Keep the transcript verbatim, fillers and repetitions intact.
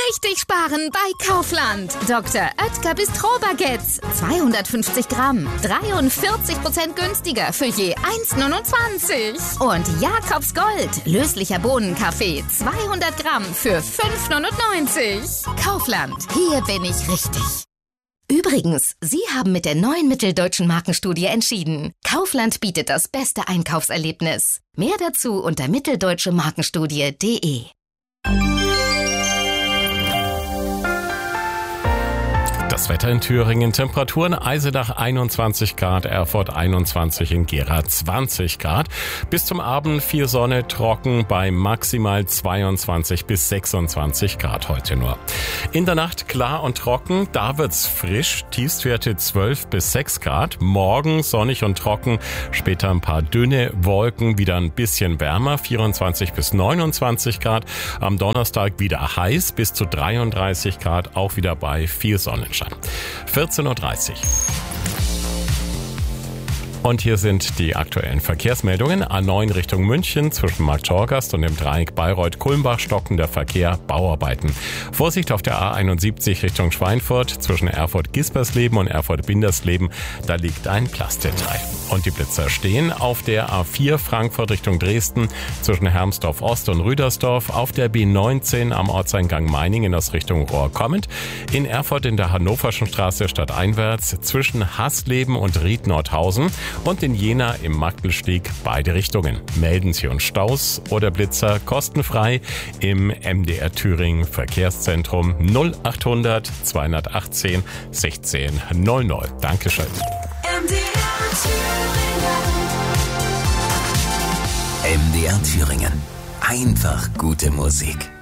richtig sparen bei Kaufland. Doktor Oetker Bistro-Baguettes, zweihundertfünfzig Gramm, dreiundvierzig Prozent günstiger für je eins Komma neunundzwanzig. Und Jakobs Gold, löslicher Bohnenkaffee, zweihundert Gramm für fünf Komma neunundneunzig. Kaufland, hier bin ich richtig. Übrigens, Sie haben mit der neuen Mitteldeutschen Markenstudie entschieden. Kaufland bietet das beste Einkaufserlebnis. Mehr dazu unter mitteldeutsche markenstudie punkt de. Das Wetter in Thüringen, Temperaturen Eisenach einundzwanzig Grad, Erfurt einundzwanzig, in Gera zwanzig Grad. Bis zum Abend viel Sonne, trocken bei maximal zweiundzwanzig bis sechsundzwanzig Grad heute nur. In der Nacht klar und trocken, da wird's frisch, Tiefstwerte zwölf bis sechs Grad. Morgen sonnig und trocken, später ein paar dünne Wolken, wieder ein bisschen wärmer, vierundzwanzig bis neunundzwanzig Grad. Am Donnerstag wieder heiß, bis zu dreiunddreißig Grad, auch wieder bei viel Sonnenschein. vierzehn Uhr dreißig. Und hier sind die aktuellen Verkehrsmeldungen. A neun Richtung München zwischen Markt-Torgast und dem Dreieck Bayreuth-Kulmbach stockender Verkehr, Bauarbeiten. Vorsicht auf der A einundsiebzig Richtung Schweinfurt zwischen Erfurt-Gispersleben und Erfurt-Bindersleben. Da liegt ein Plastikstreifen. Und die Blitzer stehen auf der A vier Frankfurt Richtung Dresden zwischen Hermsdorf Ost und Rüdersdorf, auf der B neunzehn am Ortseingang Meiningen aus Richtung Rohr kommend, in Erfurt in der Hannoverschen Straße stadteinwärts zwischen Hasleben und Ried-Nordhausen und in Jena im Magdelsteg beide Richtungen. Melden Sie uns Staus oder Blitzer kostenfrei im M D R Thüringen Verkehrszentrum null achthundert zweihundertachtzehn sechzehn null null. Dankeschön. M D R Thüringen. M D R Thüringen. Einfach gute Musik.